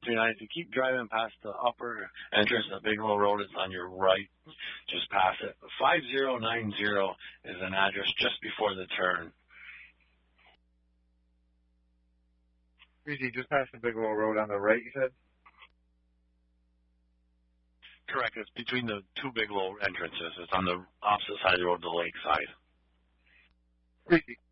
639. If you keep driving past the upper entrance of Bigelow Road, it's on your right. Just past it. 5090 is an address just before the turn. Easy, just past the Bigelow Road on the right, you said? Correct. It's between the two Bigelow entrances. It's on the opposite side of the road, the lake side. Easy.